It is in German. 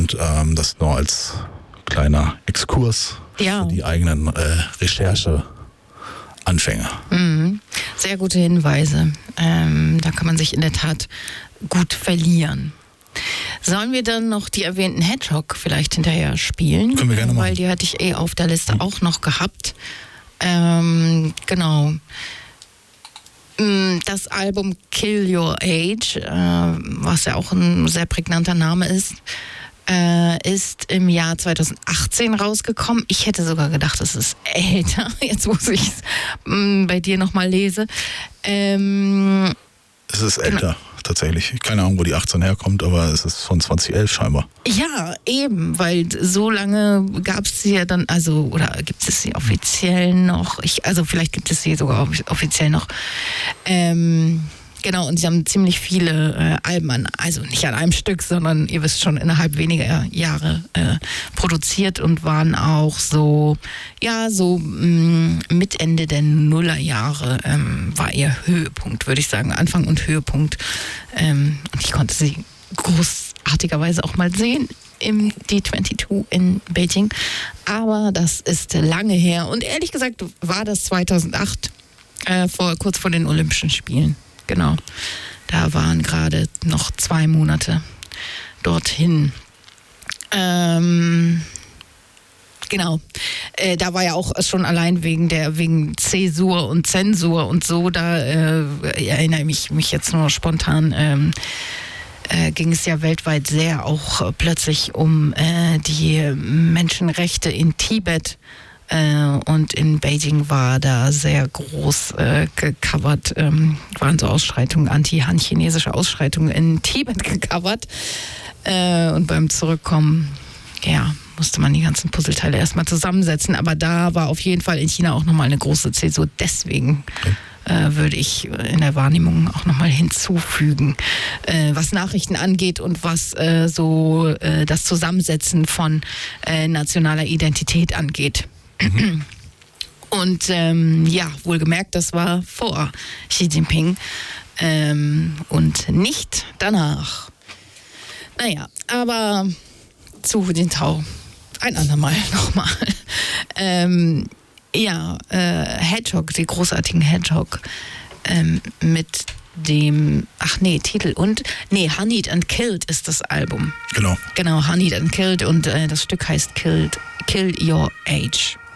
Und das nur als kleiner Exkurs für die eigenen Rechercheanfänge. Sehr gute Hinweise. Da kann man sich in der Tat gut verlieren. Sollen wir dann noch die erwähnten Hedgehog vielleicht hinterher spielen? Können wir gerne machen. Weil die hatte ich auf der Liste auch noch gehabt. Genau. Das Album Kill Your Age, was ja auch ein sehr prägnanter Name ist im Jahr 2018 rausgekommen. Ich hätte sogar gedacht, es ist älter, jetzt wo ich es bei dir nochmal lese. Es ist älter, tatsächlich. Keine Ahnung, wo die 18 herkommt, aber es ist von 2011 scheinbar. Ja, eben, weil so lange gab es sie ja dann, oder gibt es sie offiziell noch? Vielleicht gibt es sie sogar offiziell noch. Genau, und sie haben ziemlich viele Alben nicht an einem Stück, sondern ihr wisst schon, innerhalb weniger Jahre produziert und waren auch mit Ende der Nullerjahre war ihr Höhepunkt, würde ich sagen, Anfang und Höhepunkt. Und ich konnte sie großartigerweise auch mal sehen im D22 in Beijing. Aber das ist lange her. Und ehrlich gesagt war das 2008, kurz vor den Olympischen Spielen. Genau, da waren gerade noch 2 Monate dorthin. Genau, da war ja auch schon allein wegen Zäsur und Zensur und so, da erinnere ich mich jetzt nur spontan, ging es ja weltweit sehr auch plötzlich um die Menschenrechte in Tibet. Und in Beijing war da sehr groß gecovert, waren so Ausschreitungen, anti-Han-chinesische Ausschreitungen in Tibet gecovert. Und beim Zurückkommen, musste man die ganzen Puzzleteile erstmal zusammensetzen. Aber da war auf jeden Fall in China auch nochmal eine große Zäsur. Deswegen würde ich in der Wahrnehmung auch nochmal hinzufügen, was Nachrichten angeht und was das Zusammensetzen von nationaler Identität angeht. Und wohlgemerkt, das war vor Xi Jinping und nicht danach. Naja, aber zu Hu Jintao ein andermal nochmal. Hedgehog, die großartigen Hedgehog mit dem, Titel Honeyed and Killed ist das Album. Genau, Honeyed and Killed und das Stück heißt Kill Your Age.